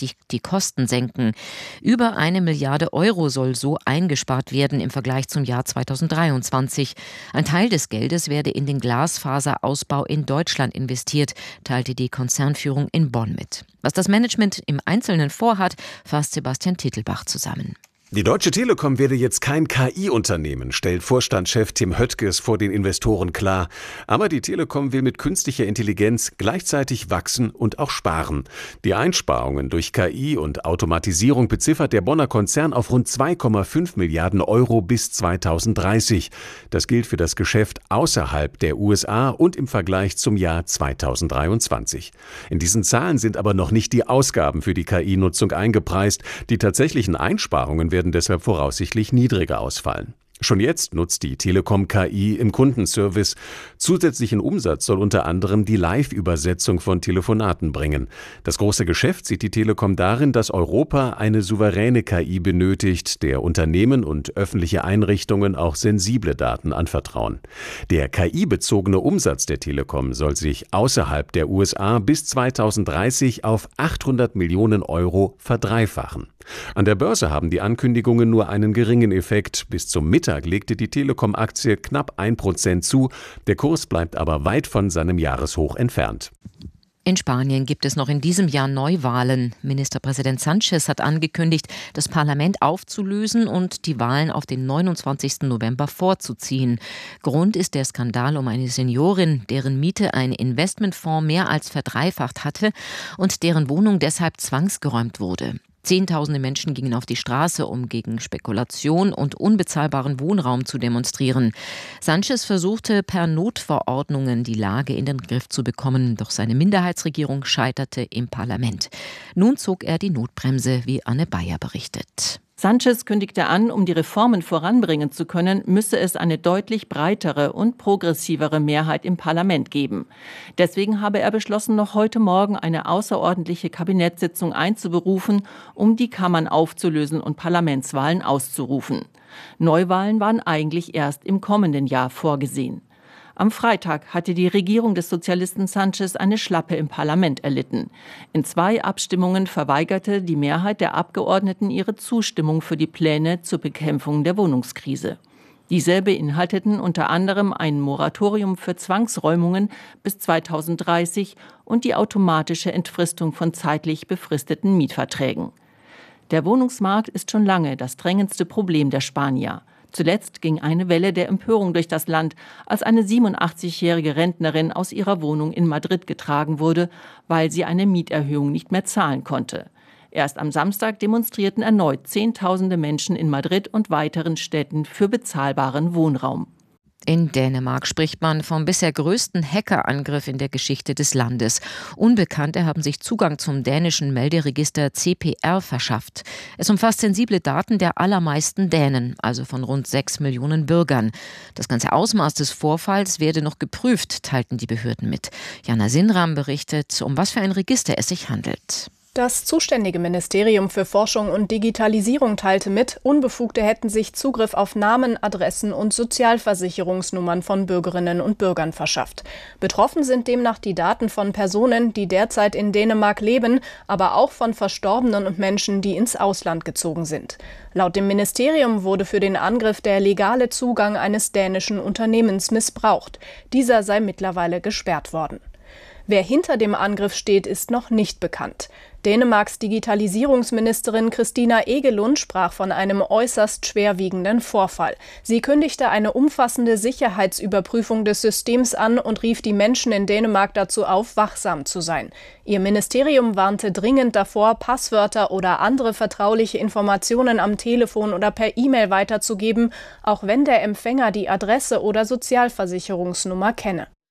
nachhaltig die Kosten senken. Über 1 Milliarde Euro soll so eingespart werden im Vergleich zum Jahr 2023. Ein Teil des Geldes werde in den Glasfaserausbau in Deutschland investiert, teilte die Konzernführung in Bonn mit. Was das Management im Einzelnen vorhat, fasst Sebastian Tittelbach zusammen. Die Deutsche Telekom werde jetzt kein KI-Unternehmen, stellt Vorstandschef Tim Höttges vor den Investoren klar. Aber die Telekom will mit künstlicher Intelligenz gleichzeitig wachsen und auch sparen. Die Einsparungen durch KI und Automatisierung beziffert der Bonner Konzern auf rund 2,5 Milliarden Euro bis 2030. Das gilt für das Geschäft außerhalb der USA und im Vergleich zum Jahr 2023. In diesen Zahlen sind aber noch nicht die Ausgaben für die KI-Nutzung eingepreist. Die tatsächlichen Einsparungen werden deshalb voraussichtlich niedriger ausfallen. Schon jetzt nutzt die Telekom KI im Kundenservice. Zusätzlichen Umsatz soll unter anderem die Live-Übersetzung von Telefonaten bringen. Das große Geschäft sieht die Telekom darin, dass Europa eine souveräne KI benötigt, der Unternehmen und öffentliche Einrichtungen auch sensible Daten anvertrauen. Der KI-bezogene Umsatz der Telekom soll sich außerhalb der USA bis 2030 auf 800 Millionen Euro verdreifachen. An der Börse haben die Ankündigungen nur einen geringen Effekt. Bis zum Mittag legte die Telekom-Aktie knapp 1% zu. Der Kurs bleibt aber weit von seinem Jahreshoch entfernt. In Spanien gibt es noch in diesem Jahr Neuwahlen. Ministerpräsident Sánchez hat angekündigt, das Parlament aufzulösen und die Wahlen auf den 29. November vorzuziehen. Grund ist der Skandal um eine Seniorin, deren Miete ein Investmentfonds mehr als verdreifacht hatte und deren Wohnung deshalb zwangsgeräumt wurde. Zehntausende Menschen gingen auf die Straße, um gegen Spekulation und unbezahlbaren Wohnraum zu demonstrieren. Sánchez versuchte per Notverordnungen die Lage in den Griff zu bekommen, doch seine Minderheitsregierung scheiterte im Parlament. Nun zog er die Notbremse, wie Anne Bayer berichtet. Sánchez kündigte an, um die Reformen voranbringen zu können, müsse es eine deutlich breitere und progressivere Mehrheit im Parlament geben. Deswegen habe er beschlossen, noch heute Morgen eine außerordentliche Kabinettssitzung einzuberufen, um die Kammern aufzulösen und Parlamentswahlen auszurufen. Neuwahlen waren eigentlich erst im kommenden Jahr vorgesehen. Am Freitag hatte die Regierung des Sozialisten Sánchez eine Schlappe im Parlament erlitten. In 2 Abstimmungen verweigerte die Mehrheit der Abgeordneten ihre Zustimmung für die Pläne zur Bekämpfung der Wohnungskrise. Diese beinhalteten unter anderem ein Moratorium für Zwangsräumungen bis 2030 und die automatische Entfristung von zeitlich befristeten Mietverträgen. Der Wohnungsmarkt ist schon lange das drängendste Problem der Spanier. Zuletzt ging eine Welle der Empörung durch das Land, als eine 87-jährige Rentnerin aus ihrer Wohnung in Madrid getragen wurde, weil sie eine Mieterhöhung nicht mehr zahlen konnte. Erst am Samstag demonstrierten erneut Zehntausende Menschen in Madrid und weiteren Städten für bezahlbaren Wohnraum. In Dänemark spricht man vom bisher größten Hackerangriff in der Geschichte des Landes. Unbekannte haben sich Zugang zum dänischen Melderegister CPR verschafft. Es umfasst sensible Daten der allermeisten Dänen, also von rund 6 Millionen Bürgern. Das ganze Ausmaß des Vorfalls werde noch geprüft, teilten die Behörden mit. Jana Sinram berichtet, um was für ein Register es sich handelt. Das zuständige Ministerium für Forschung und Digitalisierung teilte mit, Unbefugte hätten sich Zugriff auf Namen, Adressen und Sozialversicherungsnummern von Bürgerinnen und Bürgern verschafft. Betroffen sind demnach die Daten von Personen, die derzeit in Dänemark leben, aber auch von Verstorbenen und Menschen, die ins Ausland gezogen sind. Laut dem Ministerium wurde für den Angriff der legale Zugang eines dänischen Unternehmens missbraucht. Dieser sei mittlerweile gesperrt worden. Wer hinter dem Angriff steht, ist noch nicht bekannt. Dänemarks Digitalisierungsministerin Christina Egelund sprach von einem äußerst schwerwiegenden Vorfall. Sie kündigte eine umfassende Sicherheitsüberprüfung des Systems an und rief die Menschen in Dänemark dazu auf, wachsam zu sein. Ihr Ministerium warnte dringend davor, Passwörter oder andere vertrauliche Informationen am Telefon oder per E-Mail weiterzugeben, auch wenn der Empfänger die Adresse oder Sozialversicherungsnummer kenne.